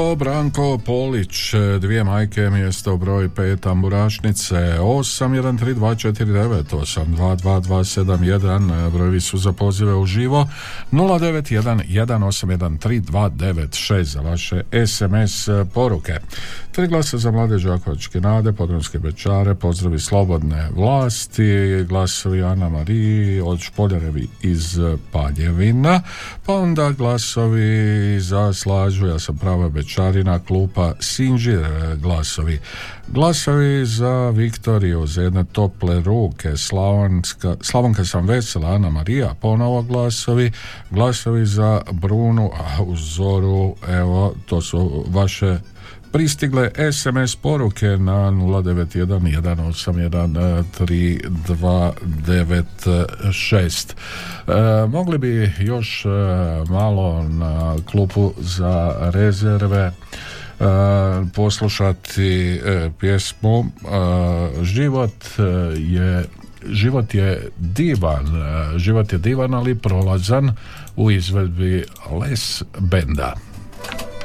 Branko Polić, dvije majke, mjesto broj 5, Tamburašnice, 813249 822271, brojevi su za pozive uživo, 09118139296 za vaše SMS poruke. 3 glasa za mlade đakovačke nade, Podravske Bečare, pozdravi slobodne vlasti, glasovi Ana Mariji od Špoljarevi iz Paljevina, pa onda glasovi za Slađu, ja sam prava Bečarina, klupa Sinđir, glasovi za Viktoriju, za jedne tople ruke, Slavonka sam vesela, Ana Marija, ponovo glasovi za Brunu, a u Zoru, evo, to su vaše pristigle SMS poruke na 09118133296. Mogli bi još malo na klupu za rezerve poslušati pjesmu Život je divan, ali prolazan, u izvedbi Les Benda.